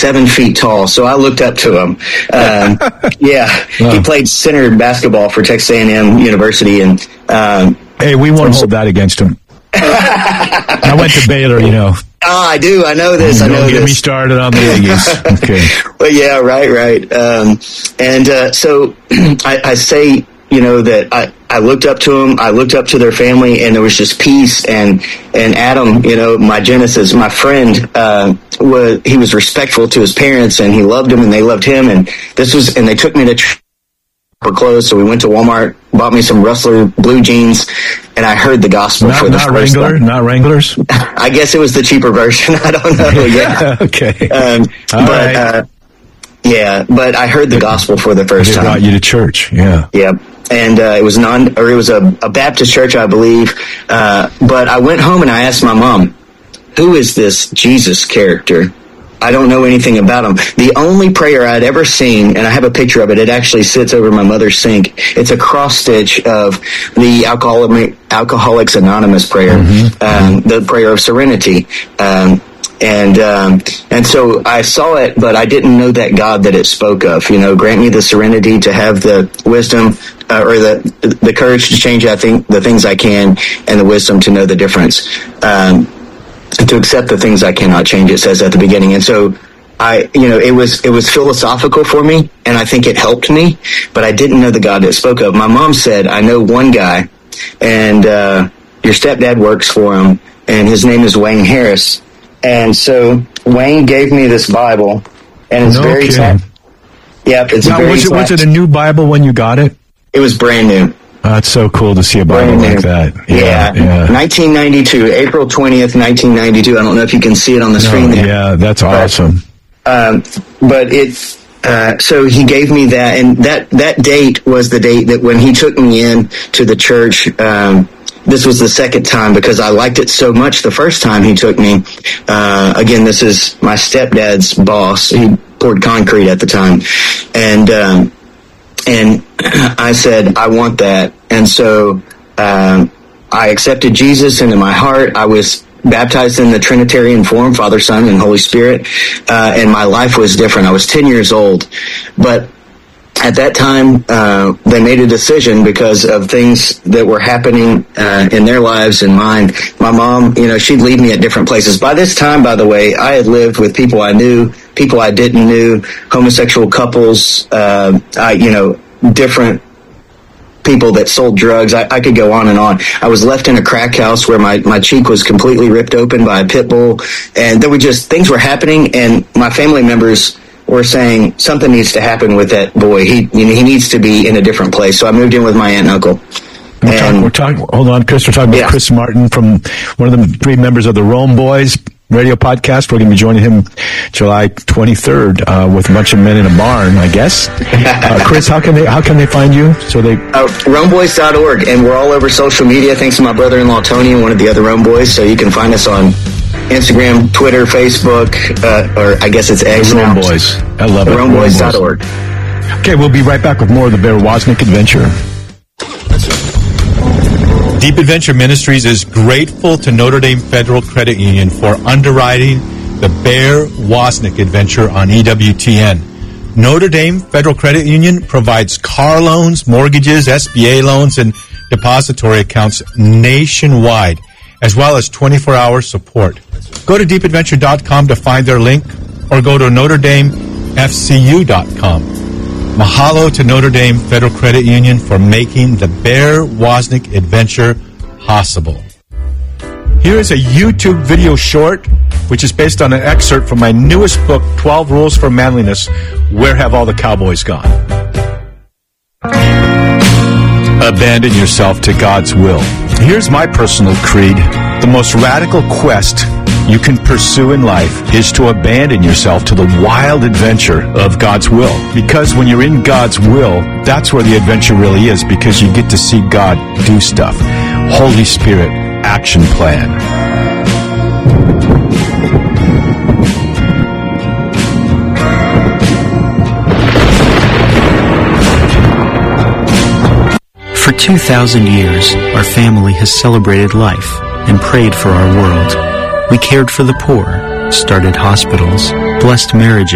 7 feet tall, so I looked up to him. He played center basketball for Texas A&M University, and hey, we won't hold that against him. I went to Baylor, you know. Oh, I do. I know this. Don't get me started on the Aggies. Okay. Well, yeah, right. So I say, you know, that I looked up to them. I looked up to their family, and there was just peace. And Adam, you know, my Genesis, my friend, he was respectful to his parents, and he loved them, and they loved him. And they took me to for clothes, so we went to Walmart, bought me some Rustler blue jeans, and I heard the gospel for the first time. Not Wranglers? I guess it was the cheaper version. I don't know. Yeah. Okay. But I heard the gospel for the first time. They brought you to church. Yeah. Yeah. And it was a Baptist church, I believe. But I went home and I asked my mom, who is this Jesus character? I don't know anything about him. The only prayer I'd ever seen, and I have a picture of it, it actually sits over my mother's sink. It's a cross stitch of the Alcoholics Anonymous prayer, the prayer of serenity. And so I saw it, but I didn't know that God that it spoke of. You know, grant me the serenity to have the wisdom or the courage to change the things I can, and the wisdom to know the difference. To accept the things I cannot change, it says at the beginning. And so it was philosophical for me, and I think it helped me, but I didn't know the God that spoke of. My mom said, I know one guy, and your stepdad works for him, and his name is Wayne Harris. And so Wayne gave me this Bible, and it's very sad. Yeah, it's now, was it a new Bible when you got it? It was brand new. It's so cool to see a Bible like that. Yeah. 1992, April 20th, 1992. I don't know if you can see it on the screen there. Yeah, that's awesome. But it's, so he gave me that, and that date was the date that when he took me in to the church, this was the second time because I liked it so much the first time he took me. Again, this is my stepdad's boss. He poured concrete at the time. And I said, I want that. And so I accepted Jesus into my heart. I was baptized in the Trinitarian form, Father, Son, and Holy Spirit. And my life was different. I was 10 years old. But at that time, they made a decision because of things that were happening in their lives and mine. My mom, you know, she'd leave me at different places. By this time, by the way, I had lived with people I knew, people I didn't know, homosexual couples, different people that sold drugs. I could go on and on. I was left in a crack house where my cheek was completely ripped open by a pit bull, and there were just things were happening, and my family members were saying something needs to happen with that boy. He needs to be in a different place. So I moved in with my aunt and uncle. We're talking. Hold on, Chris. We're talking about Chris Martin from one of the 3 members of the Rome Boys radio podcast. We're going to be joining him July 23rd with a bunch of men in a barn, I guess. Chris, how can they find you? So they RomeBoys.org, and we're all over social media. Thanks to my brother-in-law Tony and one of the other Rome Boys. So you can find us on Instagram, Twitter, Facebook, or I guess it's X now. Rome Boys. I love it. RomeBoys.org. Okay, we'll be right back with more of the Bear Wozniak Adventure. Deep Adventure Ministries is grateful to Notre Dame Federal Credit Union for underwriting the Bear Wozniak Adventure on EWTN. Notre Dame Federal Credit Union provides car loans, mortgages, SBA loans, and depository accounts nationwide, as well as 24-hour support. Go to deepadventure.com to find their link, or go to NotreDameFCU.com. Mahalo to Notre Dame Federal Credit Union for making the Bear Wozniak Adventure possible. Here is a YouTube video short, which is based on an excerpt from my newest book, 12 Rules for Manliness, Where Have All the Cowboys Gone? Abandon yourself to God's will. Here's my personal creed. The most radical quest you can pursue in life is to abandon yourself to the wild adventure of God's will. Because when you're in God's will, that's where the adventure really is, because you get to see God do stuff. Holy Spirit, action plan. For 2,000 years, our family has celebrated life and prayed for our world. We cared for the poor, started hospitals, blessed marriages,